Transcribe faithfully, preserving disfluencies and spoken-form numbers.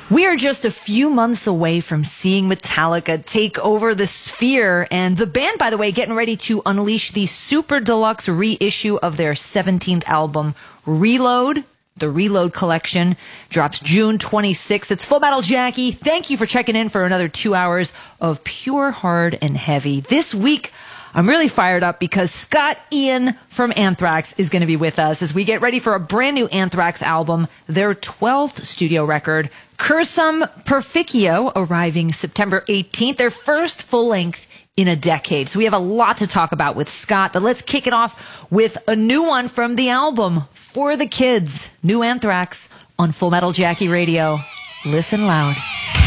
We are just a few months away from seeing Metallica take over the Sphere, and the band, by the way, getting ready to unleash the super deluxe reissue of their seventeenth album, Reload. The Reload collection drops June twenty-sixth. It's Full Metal Jackie. Thank you for checking in for another two hours of pure, hard, and heavy. This week, I'm really fired up because Scott Ian from Anthrax is going to be with us as we get ready for a brand new Anthrax album, their twelfth studio record, Cursum Perficio, arriving September eighteenth, their first full-length in a decade. So we have a lot to talk about with Scott, but let's kick it off with a new one from the album, For the Kids, new Anthrax on Full Metal Jackie Radio. Listen loud.